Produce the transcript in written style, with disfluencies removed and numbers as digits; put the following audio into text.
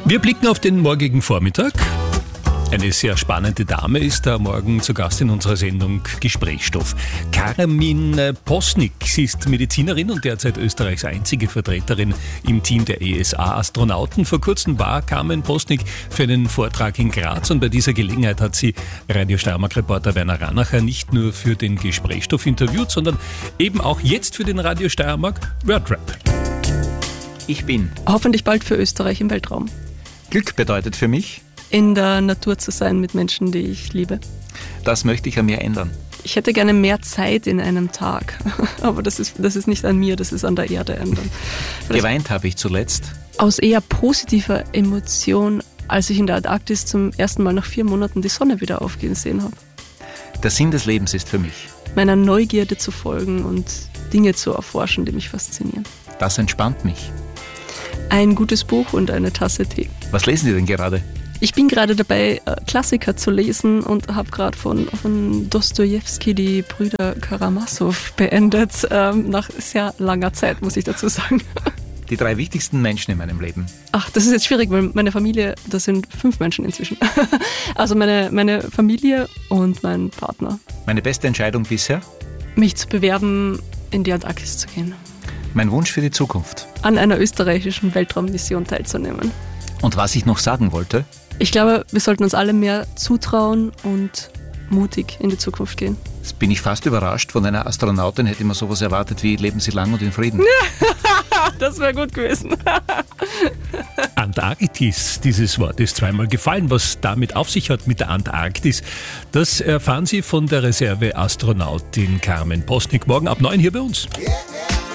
Wir blicken auf den morgigen Vormittag. Eine sehr spannende Dame ist da morgen zu Gast in unserer Sendung Gesprächsstoff. Carmen Posnick, sie ist Medizinerin und derzeit Österreichs einzige Vertreterin im Team der ESA-Astronauten. Vor kurzem war Carmen Posnick für einen Vortrag in Graz und bei dieser Gelegenheit hat sie Radio Steiermark-Reporter Werner Ranacher nicht nur für den Gesprächsstoff interviewt, sondern eben auch jetzt für den Radio Steiermark Wordrap. Ich bin hoffentlich bald für Österreich im Weltraum. Glück bedeutet für mich, in der Natur zu sein mit Menschen, die ich liebe. Das möchte ich an mir ändern. Ich hätte gerne mehr Zeit in einem Tag, aber das ist nicht an mir, das ist an der Erde ändern. Geweint habe ich zuletzt. Aus eher positiver Emotion, als ich in der Antarktis zum ersten Mal nach 4 Monaten die Sonne wieder aufgehen sehen habe. Der Sinn des Lebens ist für mich, meiner Neugierde zu folgen und Dinge zu erforschen, die mich faszinieren. Das entspannt mich. Ein gutes Buch und eine Tasse Tee. Was lesen Sie denn gerade? Ich bin gerade dabei, Klassiker zu lesen und habe gerade von Dostojewski die Brüder Karamasow beendet. Nach sehr langer Zeit, muss ich dazu sagen. Die 3 wichtigsten Menschen in meinem Leben. Ach, das ist jetzt schwierig, weil meine Familie, das sind 5 Menschen inzwischen. Also meine Familie und mein Partner. Meine beste Entscheidung bisher? Mich zu bewerben, in die Antarktis zu gehen. Mein Wunsch für die Zukunft? An einer österreichischen Weltraummission teilzunehmen. Und was ich noch sagen wollte? Ich glaube, wir sollten uns alle mehr zutrauen und mutig in die Zukunft gehen. Jetzt bin ich fast überrascht. Von einer Astronautin hätte man sowas erwartet wie leben Sie lang und in Frieden. Das wäre gut gewesen. Antarktis, dieses Wort ist zweimal gefallen. Was damit auf sich hat mit der Antarktis, das erfahren Sie von der Reserve-Astronautin Carmen Posnick morgen ab 9 hier bei uns.